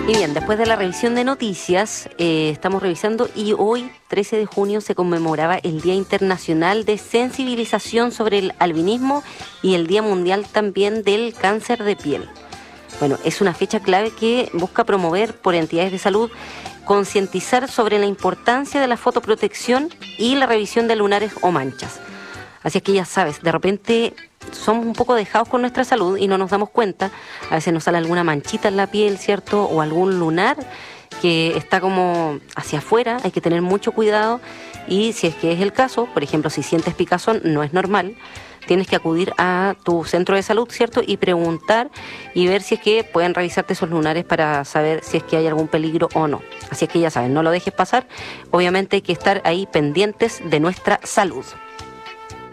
Y bien, después de la revisión de noticias, estamos revisando y hoy, 13 de junio, se conmemoraba el Día Internacional de Sensibilización sobre el Albinismo y el Día Mundial también del Cáncer de Piel. Bueno, es una fecha clave que busca promover por entidades de salud, concientizar sobre la importancia de la fotoprotección y la revisión de lunares o manchas. Así es que ya sabes, de repente somos un poco dejados con nuestra salud y no nos damos cuenta. A veces nos sale alguna manchita en la piel, ¿cierto? O algún lunar que está como hacia afuera, hay que tener mucho cuidado. Y si es que es el caso, por ejemplo, si sientes picazón, no es normal. Tienes que acudir a tu centro de salud, ¿cierto? Y preguntar y ver si es que pueden revisarte esos lunares para saber si es que hay algún peligro o no. Así es que ya saben, no lo dejes pasar. Obviamente hay que estar ahí pendientes de nuestra salud.